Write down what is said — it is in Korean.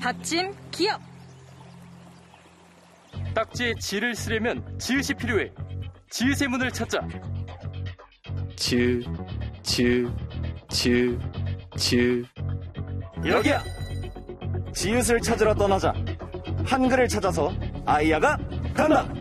받침 기역. 딱지에 지를 쓰려면 지읒이 필요해. 지읒의 문을 찾자. 즈, 여기야! 지읒을 찾으러 떠나자. 한글을 찾아서 아이야가 간다!